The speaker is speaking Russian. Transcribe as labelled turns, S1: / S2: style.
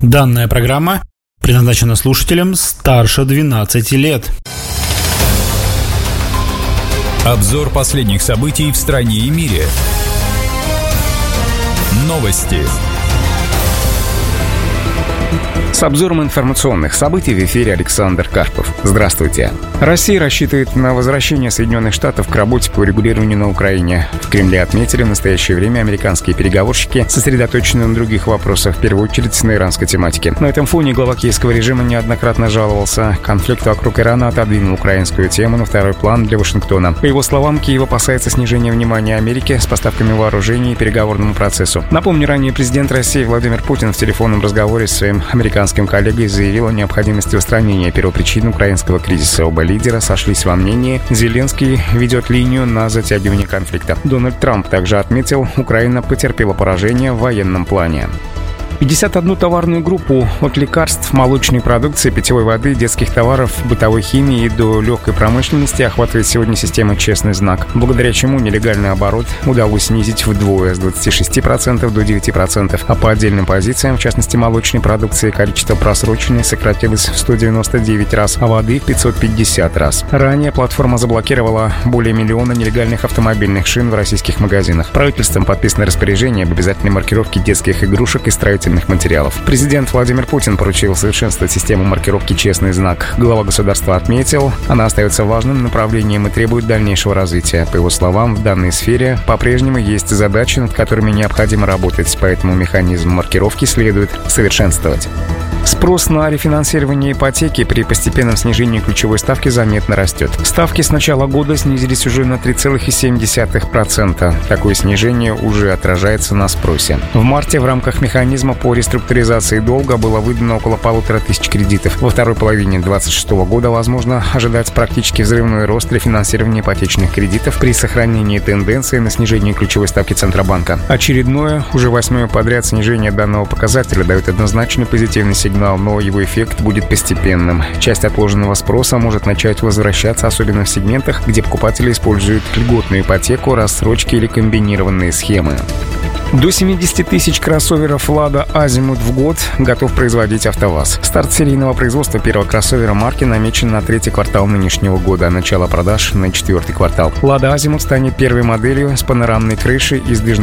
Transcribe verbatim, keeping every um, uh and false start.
S1: Данная программа предназначена слушателям старше двенадцати лет.
S2: Обзор последних событий в стране и мире. Новости.
S3: С обзором информационных событий в эфире Александр Карпов. Здравствуйте. Россия рассчитывает на возвращение Соединенных Штатов к работе по урегулированию на Украине. В Кремле отметили, в настоящее время американские переговорщики сосредоточены на других вопросах, в первую очередь на иранской тематике. На этом фоне глава киевского режима неоднократно жаловался. Конфликт вокруг Ирана отодвинул украинскую тему на второй план для Вашингтона. По его словам, Киев опасается снижения внимания Америки с поставками вооружений и переговорному процессу. Напомню, ранее президент России Владимир Путин в телефонном разговоре с своим американским коллегой заявил о необходимости устранения первопричин украинского кризиса. Оба лидера сошлись во мнении, Зеленский ведет линию на затягивание конфликта. Дональд Трамп также отметил, Украина потерпела поражение в военном плане. пятьдесят одну товарную группу от лекарств, молочной продукции, питьевой воды, детских товаров, бытовой химии до легкой промышленности охватывает сегодня система «Честный знак», благодаря чему нелегальный оборот удалось снизить вдвое, с двадцати шести процентов до девяти процентов, а по отдельным позициям, в частности молочной продукции, количество просроченной сократилось в сто девяносто девять раз, а воды в пятьсот пятьдесят раз. Ранее платформа заблокировала более миллиона нелегальных автомобильных шин в российских магазинах. Правительством подписано распоряжение об обязательной маркировке детских игрушек и строительных материалов. Президент Владимир Путин поручил совершенствовать систему маркировки «Честный знак». Глава государства отметил, она остается важным направлением и требует дальнейшего развития. По его словам, в данной сфере по-прежнему есть задачи, над которыми необходимо работать, поэтому механизм маркировки следует совершенствовать. Спрос на рефинансирование ипотеки при постепенном снижении ключевой ставки заметно растет. Ставки с начала года снизились уже на три целых семь десятых процента. Такое снижение уже отражается на спросе. В марте в рамках механизма по реструктуризации долга было выдано около полутора тысяч кредитов. Во второй половине две тысячи двадцать шестого года возможно ожидать практически взрывной рост рефинансирования ипотечных кредитов при сохранении тенденции на снижение ключевой ставки Центробанка. Очередное, уже восьмое подряд снижение данного показателя дает однозначный позитивный сигнал, но его эффект будет постепенным. Часть отложенного спроса может начать возвращаться, особенно в сегментах, где покупатели используют льготную ипотеку, рассрочки или комбинированные схемы. До семидесяти тысяч кроссоверов «Лада Азимут» в год готов производить АвтоВАЗ. Старт серийного производства первого кроссовера марки намечен на третий квартал нынешнего года, а начало продаж на четвертый квартал. «Лада Азимут» станет первой моделью с панорамной крышей и сдвижной